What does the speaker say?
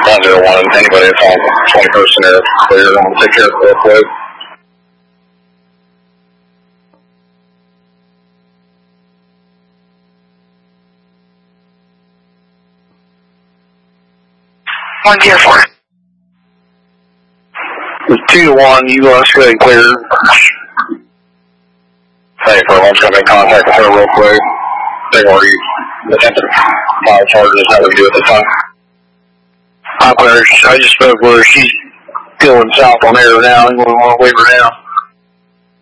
101, anybody that's on 21st and air clear, I'm going to take care of it real quick. One zero four. 2-1, you go ahead and clear. Hey, for one's going to make contact with her real quick. They've already attempted file charges, how we do at the time. I just spoke with her. She's going south on air now. You want to wave her down?